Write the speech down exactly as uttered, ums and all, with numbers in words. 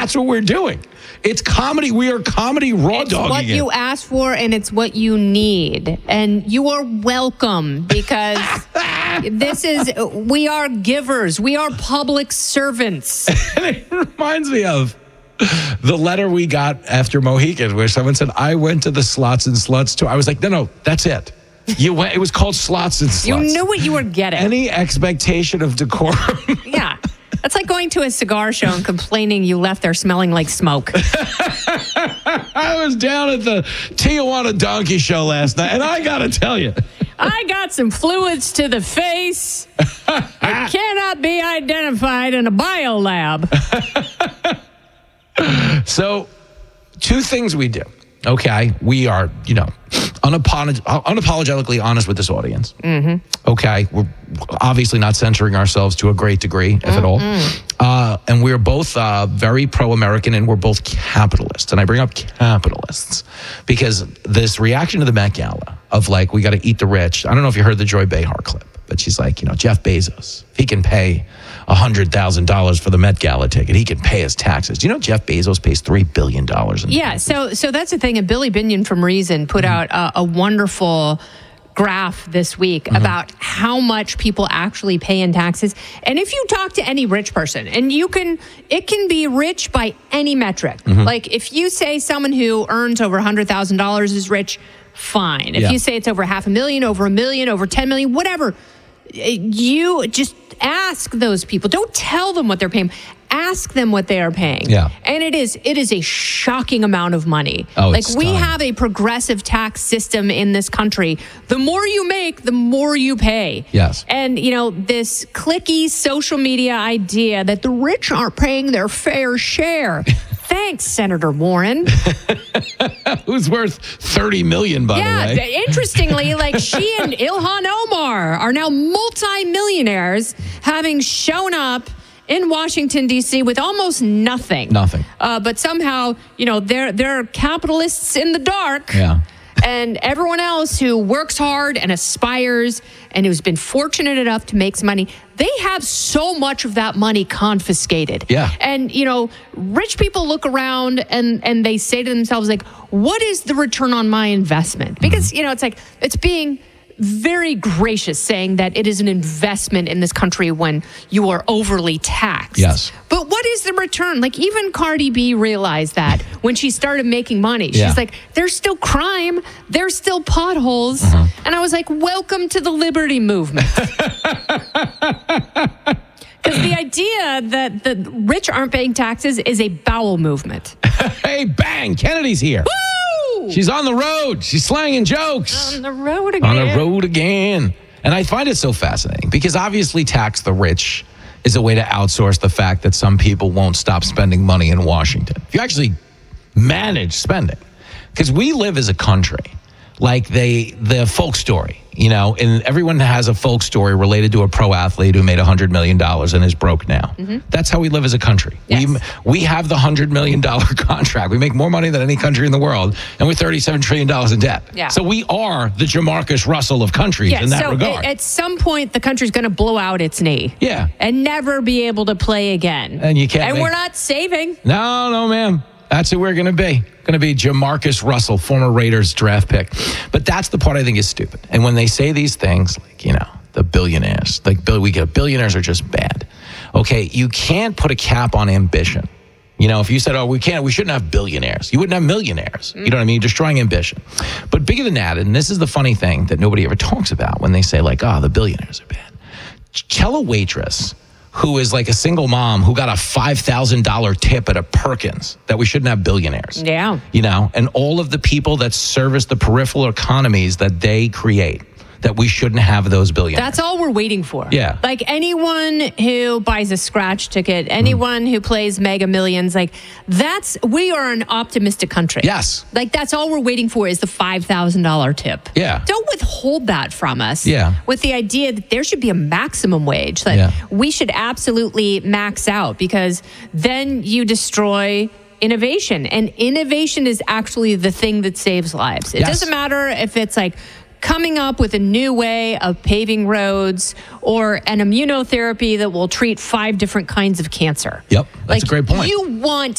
that's what we're doing. It's comedy. We are comedy raw it's dogging what it. you asked for, and it's what you need. And you are welcome, because this is, we are givers. We are public servants. And it reminds me of the letter we got after Mohican, where someone said, I went to the Slots and Sluts tour. I was like, no, no, that's it. You went. It was called Slots and Sluts. You knew what you were getting. Any expectation of decorum. Yeah. That's like going to a cigar show and complaining you left there smelling like smoke. I was down at the Tijuana Donkey Show last night, and I got to tell you. I got some fluids to the face. It cannot be identified in a biolab. So, two things we do. Okay, we are, you know, unapolog- unapologetically honest with this audience. Mm-hmm. Okay, we're obviously not censoring ourselves to a great degree, if mm-hmm. at all. Uh, and we're both uh, very pro-American, and we're both capitalists. And I bring up capitalists because this reaction to the Met Gala of like, we got to eat the rich. I don't know if you heard the Joy Behar clip, but she's like, you know, Jeff Bezos, if he can pay one hundred thousand dollars for the Met Gala ticket, he can pay his taxes. Do you know Jeff Bezos pays three billion dollars in Yeah, taxes? so so that's the thing. And Billy Binion from Reason put Mm-hmm. out a, a wonderful graph this week mm-hmm. about how much people actually pay in taxes. And if you talk to any rich person, and you can, it can be rich by any metric. Mm-hmm. Like if you say someone who earns over one hundred thousand dollars is rich, fine. If yeah. you say it's over half a million, over a million, over ten million, whatever, you just ask those people. Don't tell them what they're paying. Ask them what they are paying. Yeah. And it is it is a shocking amount of money. Oh, like it's we stunning. have a progressive tax system in this country. The more you make, the more you pay. Yes. And you know, this cliquey social media idea that the rich aren't paying their fair share. Thanks, Senator Warren. Who's worth thirty million dollars, by yeah, the way. interestingly, like she and Ilhan Omar are now multi-millionaires, having shown up in Washington, D C with almost nothing. Nothing. Uh, but somehow, you know, they're they're capitalists in the dark. Yeah. And everyone else who works hard and aspires and who's been fortunate enough to make some money, they have so much of that money confiscated. Yeah. And, you know, rich people look around and, and they say to themselves, like, what is the return on my investment? Because, you know, it's like, it's being very gracious saying that it is an investment in this country when you are overly taxed. Yes. But what is the return? Like, even Cardi B realized that when she started making money. She's Yeah. like, there's still crime. There's still potholes. Uh-huh. And I was like, welcome to the liberty movement. Because the idea that the rich aren't paying taxes is a bowel movement. Hey, bang, Kennedy's here. Woo! She's on the road. She's slanging jokes. On the road again. On the road again. And I find it so fascinating because obviously tax the rich is a way to outsource the fact that some people won't stop spending money in Washington. If you actually manage spending, because we live as a country like they the folk story, you know, and everyone has a folk story related to a pro athlete who made one hundred million dollars and is broke now. Mm-hmm. That's how we live as a country. Yes. We we have the one hundred million dollars contract. We make more money than any country in the world, and we're thirty-seven trillion dollars in debt. Yeah. So we are the Jamarcus Russell of countries Yeah, in that so regard. at some point, the country's going to blow out its knee. Yeah. And never be able to play again. And you can't And make- we're not saving. No, no, ma'am. That's who we're going to be. Going to be Jamarcus Russell, former Raiders draft pick. But that's the part I think is stupid. And when they say these things, like, you know, the billionaires, like bill, we get billionaires are just bad. Okay, you can't put a cap on ambition. You know, if you said, oh, we can't, we shouldn't have billionaires. You wouldn't have millionaires. Mm. You know what I mean? Destroying ambition. But bigger than that, and this is the funny thing that nobody ever talks about when they say, like, oh, the billionaires are bad. Tell a waitress who is like a single mom who got a five thousand dollars tip at a Perkins that we shouldn't have billionaires. Yeah. You know, and all of the people that service the peripheral economies that they create, that we shouldn't have those billionaires. That's all we're waiting for. Yeah. Like anyone who buys a scratch ticket, anyone mm. who plays Mega Millions, like that's, we are an optimistic country. Yes. Like that's all we're waiting for is the five thousand dollars tip. Yeah. Don't withhold that from us. Yeah. With the idea that there should be a maximum wage, that Yeah. we should absolutely max out, because then you destroy innovation. And innovation is actually the thing that saves lives. It Yes. doesn't matter if it's like coming up with a new way of paving roads or an immunotherapy that will treat five different kinds of cancer. Yep, that's like, a great point. You want